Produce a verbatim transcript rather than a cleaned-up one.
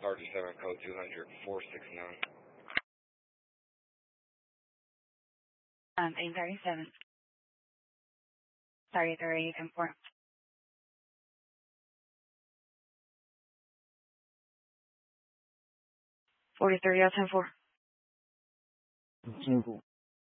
thirty-seven code two hundred, four six nine. Um, eight thirty-seven. thirty-three, you can form. forty-three, oh ten four. ten four.